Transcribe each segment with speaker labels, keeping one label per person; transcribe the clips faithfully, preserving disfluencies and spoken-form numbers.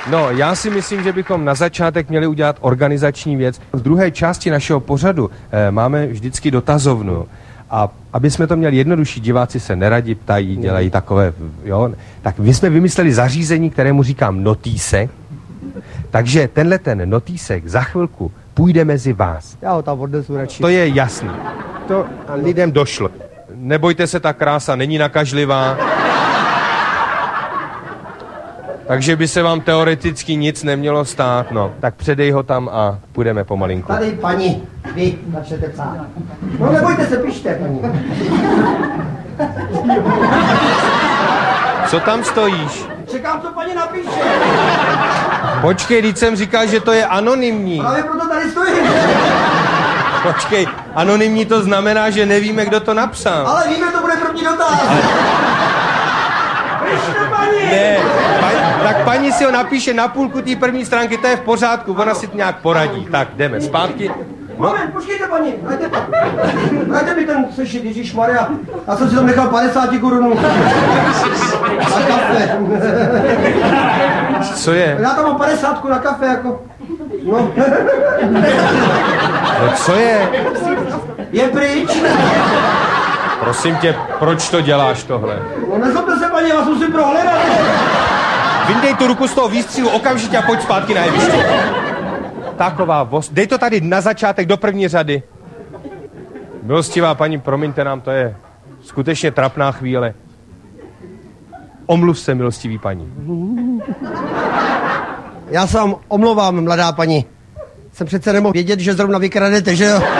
Speaker 1: No, já si myslím, že bychom na začátek měli udělat organizační věc. V druhé části našeho pořadu eh, máme vždycky dotazovnu. A aby jsme to měli jednodušší, diváci se neradi ptají, dělají takové, jo. Tak my jsme vymysleli zařízení, kterému říkám notýsek. Takže tenhle ten notýsek za chvilku půjde mezi vás.
Speaker 2: Já ho tam odnesu radši.
Speaker 1: To je jasný. To lidem došlo. Nebojte se, ta krása není nakažlivá. Takže by se vám teoreticky nic nemělo stát, no. Tak předej ho tam a půjdeme pomalinku.
Speaker 2: Tady, paní, vy začnete psát. No nebojte se, pište, paní.
Speaker 1: Co tam stojíš?
Speaker 2: Čekám, co paní napíše.
Speaker 1: Počkej, teď jsem říkal, že to je anonymní.
Speaker 2: Právě proto tady stojím.
Speaker 1: Počkej, anonymní to znamená, že nevíme, kdo to napsal.
Speaker 2: Ale víme, to bude první dotaz. Pište, paní.
Speaker 1: Ne, paní, tak paní si ho napíše na půlku té první stránky, to je v pořádku, ona si to nějak poradí. Tak, jdeme zpátky. No.
Speaker 2: Moment, počkejte, paní, dajte, dajte mi ten sešit, ježišmarja. Já jsem si tam nechal padesát korun. Na kafe.
Speaker 1: Co je?
Speaker 2: Já tam mám padesátku na kafe, jako. No.
Speaker 1: No co je?
Speaker 2: Je pryč.
Speaker 1: Prosím tě, proč to děláš tohle?
Speaker 2: No nezlobte se, paní, já vás musím prohledat.
Speaker 1: Vyndej tu ruku z toho výstřilu okamžitě a pojď zpátky na jeviště. Taková voz. Dej to tady na začátek do první řady. Milostivá paní, promiňte nám, to je skutečně trapná chvíle. Omluv se, milostivý paní.
Speaker 2: Já se vám omlouvám, mladá paní. Jsem přece nemohl vědět, že zrovna vykradete, že jo?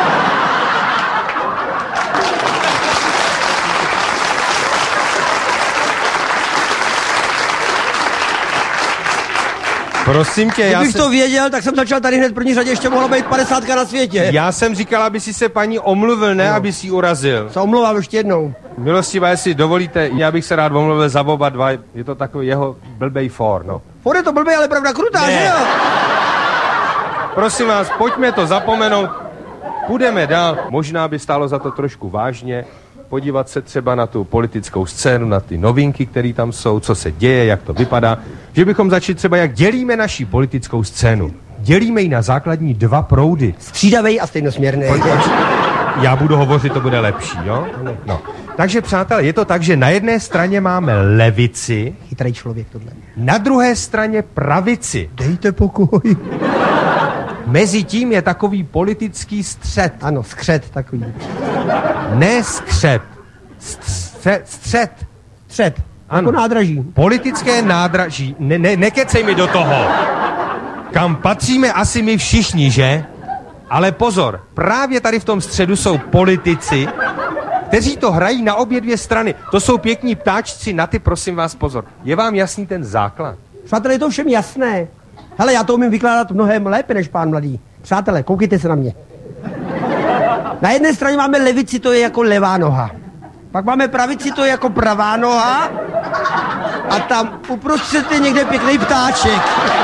Speaker 1: Prosím tě, já
Speaker 2: Kdybych
Speaker 1: jsem...
Speaker 2: to věděl, tak jsem začal tady hned v první řadě, ještě mohla být padesátka na světě.
Speaker 1: Já jsem říkal, aby si se paní omluvil, ne, no. Aby si ji urazil.
Speaker 2: Se omlouvám ještě jednou.
Speaker 1: Milostivá, jestli dovolíte, já bych se rád omluvil za oba dva, je to takový jeho blbej for, no.
Speaker 2: For je to blbej, ale pravda krutá,
Speaker 1: ne.
Speaker 2: Že jo?
Speaker 1: Prosím vás, pojďme to zapomenout, půjdeme dál. Možná by stálo za to trošku vážně, podívat se třeba na tu politickou scénu, na ty novinky, které tam jsou, co se děje, jak to vypadá. Že bychom začali třeba, jak dělíme naši politickou scénu. Dělíme ji na základní dva proudy.
Speaker 2: Střídavej a stejnosměrný.
Speaker 1: Já budu hovořit, to bude lepší, jo? No. Takže, přátelé, je to tak, že na jedné straně máme levici.
Speaker 2: Chytrý člověk tohle.
Speaker 1: Na druhé straně pravici.
Speaker 2: Dejte pokoj.
Speaker 1: Mezi tím je takový politický střed.
Speaker 2: Ano, skřet takový.
Speaker 1: Ne skřet. Střed. Střed.
Speaker 2: Střed. Ano. Jako nádraží.
Speaker 1: Politické nádraží. Ne, ne, nekecej mi do toho. Kam patříme asi my všichni, že? Ale pozor, právě tady v tom středu jsou politici, kteří to hrají na obě dvě strany. To jsou pěkní ptáčci, na ty prosím vás pozor. Je vám jasný ten základ?
Speaker 2: Přátelé, je to všem jasné. Hele, já to umím vykládat mnohem lépe než pán mladý. Přátelé, koukejte se na mě. Na jedné straně máme levici, to je jako levá noha. Pak máme pravici, to je jako pravá noha. A tam uprostřed je někde pěkný ptáček.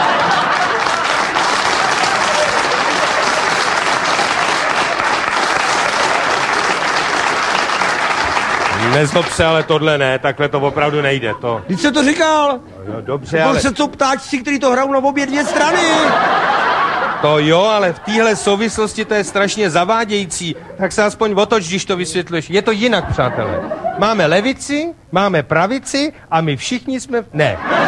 Speaker 1: Nezlob se, ale tohle ne, takhle to opravdu nejde, to...
Speaker 2: Když jsi to říkal?
Speaker 1: Jo, dobře, ale...
Speaker 2: se co ptáčci, kteří to hrajou na obě dvě strany.
Speaker 1: To jo, ale v téhle souvislosti to je strašně zavádějící. Tak se aspoň otoč, když to vysvětluješ. Je to jinak, přátelé. Máme levici, máme pravici a my všichni jsme... Ne.